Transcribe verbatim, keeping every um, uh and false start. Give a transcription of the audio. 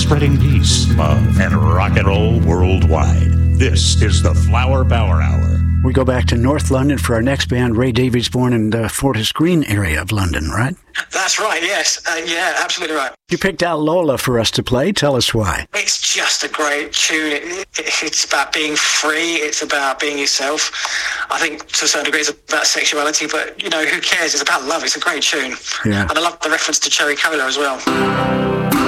spreading peace, love, and rock and roll worldwide. This is the Flower Power Hour. We go back to North London for our next band. Ray Davies born in the Fortis Green area of London, right? That's right, yes. Uh, yeah, absolutely right. You picked out Lola for us to play. Tell us why. It's just a great tune. It, it, it's about being free. It's about being yourself. I think to a certain degree it's about sexuality, but, you know, who cares? It's about love. It's a great tune. Yeah. And I love the reference to Cherry Cola as well.